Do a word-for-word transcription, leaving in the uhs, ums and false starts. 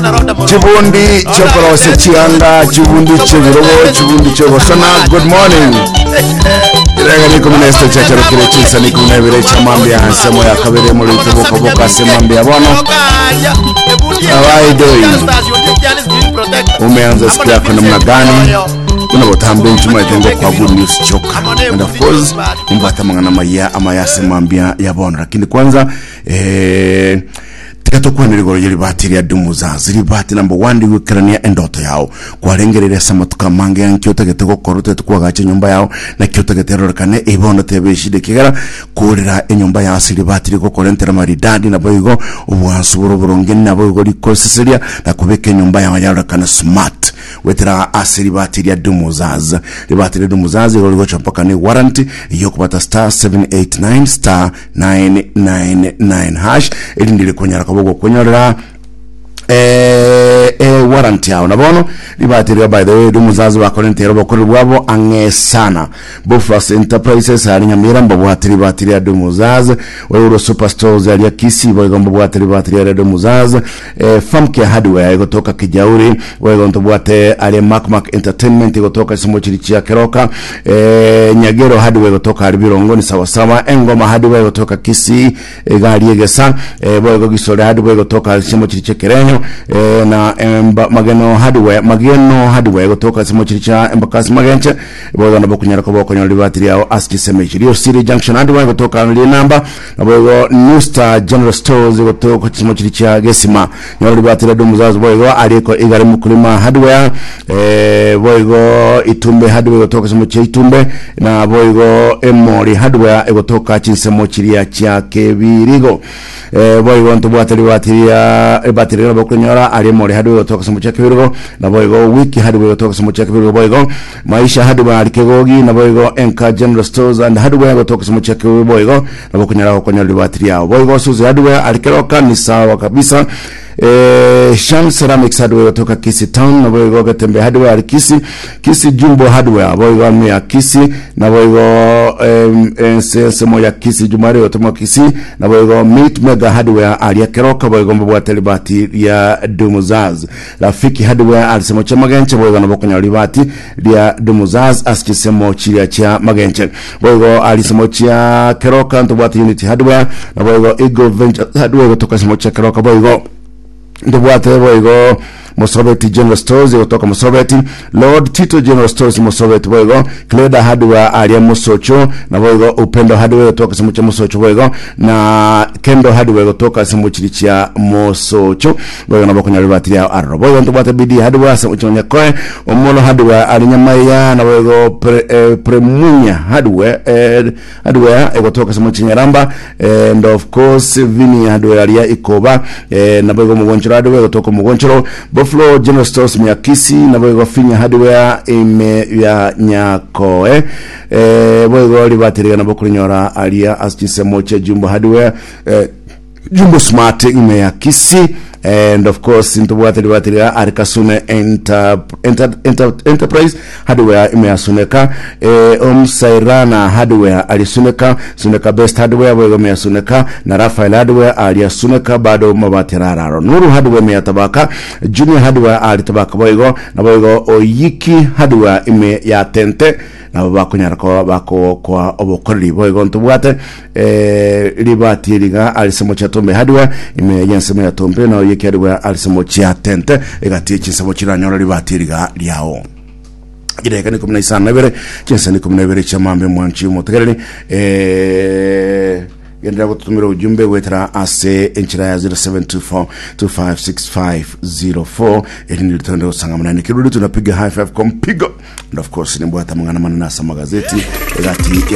Chibundi chokoro se chianga, chibundi chevirobo, chibundi chevosana. Good morning. Rega ni kuminesta chacharo kile chinsa ni kuminevire chamambia hansemo ya kabere muli tubuka buka semambia bono. How are you doing? Umeanza siku yako namna gani? Kuna botambe nchuma itengo kwa Good News Choka. And of course, umbata mangana maya ama ya semambia ya bono. Lakini kwanza, eh... Tikato kwa nirigoro yeri batiri ya dumuza ziri bati number one digu kirania endoto yao kwa rengerere samatuka mange ya nkiyota getego korote tukua gache nyumba yao na kiyota getero rekane ibono tebe shide kigara kurira enyumba ya asiri batiri ko korentera maridadi na boyigo ubuhansu buroborongeni na boyigo likosisiria na kubeke nyumba yao ya rekane smart wetera asiri batiri ya dumuzaza libatiri dumuzaza goligo champaka ni warranty iyo kubata star seven eight nine star nine nine nine hash ili ndile konyara bogo kunyorera eh eh warranty yao nabono libatiri by the way dumuzazi bakorentero bakora bwabo angesana Boflas Enterprises hari nyamira mbabwatiri batiri ya dumuzazi Euro Superstores ya Kisi bogo mbabwatiri batiri ya dumuzazi eh Famke Hardware igotoka Kijauri bogo ntobwate ale Macmac Entertainment igotoka Simochiri ya Keroka eh Nyagero Hardware igotoka Harbirongo ni sawa sawa Engoma Hardware igotoka Kisi gari yegesa eh bogo gisore Hardware igotoka Simochiri ya Kerenyo eh na emba, mageno hardware mageno hardware gotoka Simochiri cha Embakasi Magenche bogo na bokunyara ko boko nyoli batiri yao aski semechi Rio City Junction hardware gotoka ndi namba na bogo New Star General Stores gotoka Simochiri cha Gesima nyoli batiri dumuzazo bogo aliko igari mukulima hardware eh bogo Itumbe hardware gotoka Simochiri Itumbe na bogo Emori hardware gotoka Simochiri cha Kebirigo eh bogo ntubwatiri batiri ya batiri na bokunyara ali Emori hardware gotoka Simochiri Kebirigo na bogo Wiki hardware gotoka Simochiri Kebirigo bogo Maisha hardware alikegogi na bogo Enka General Stores and hardware gotoka Simochiri Kebirigo bogo na bokunyara ko nyali batiri yao bogo Suzi hardware alikeroka ni sawa kabisa eh Shan Ceramics hardware gotoka Kisi Town na bogo Gatembe hardware alikisi Kisi Jumbo hardware bogo ya Kisi na bogo em semo ya Kisi Jumare gotoka Kisi na bogo Meat Mega hardware alikeroka bogo mbwateli batiri ya Dumuzaz Rafiki hardware alisemo cha Magenche bogo na bokunya libati ya Dumuzaz askisemo chiria cha Magenche bogo alisemo cha Keroka ntobwati Unity hardware na bogo Eagle Venture hardware kutoka semo cha Keroka bogo ntobwati bogo Mosobeti General Stores kutoka Mosobeti Lord Tito General Stores Mosobeti bogo Kleda hardware alia Musocho na bogo Upendo hardware kutoka semo cha Musocho bogo na Kendo hardware kutoka semo cha Musocho bogo na bokunya libati ya arro bogo ntobwati Bidi hardware semo cha Nyakoe Omolo hardware alinyamaya na bogo pre, eh, Premunya hardware eh, hardware kutoka semo cha Nyaramba eh, and of course Vini hardware alia Ikoba eh, na bogo Mugonchoro hardware kutoka Mugonchoro Buffalo General Stores Miyakisi na bogo Finya hardware ime ya Nyakoe eh bogo libatiri na bokuri nyora alia askisemo cha Jumbo hardware eh, Jumbo Smart ime ya Kisi and of course into what the battery Arikasune enter, enter, enter, Enterprise hardware imeasuneka eh Omsairana hardware alisuneka suneka Best hardware bogo imeasuneka na Rafael hardware aliasuneka bado mabatirararo Nuru hardware imeatabaka Junior hardware alitabaka bogo na bogo Oyiki hardware ime ya Tente na bakunyara ko bako kwa obokori bogo ntubwate eh libati liga alisemo cha Tombe hardware ime yansemo ya Tombe na Oyiki hardware alisemo cha Tente egati chisemo chiranyora libati liga lyao Gireka ni kumna isana bere chensa ni kumna bere chamambe mwanchi umutegereni eh Gendera kutumira ujumbe wetera ase enchira ya zero seven two four two five six five zero four ili nilitendo sangamana nikirudi tunapiga high five kompigo and of course ni mbwata mangana manana sa magazeti egati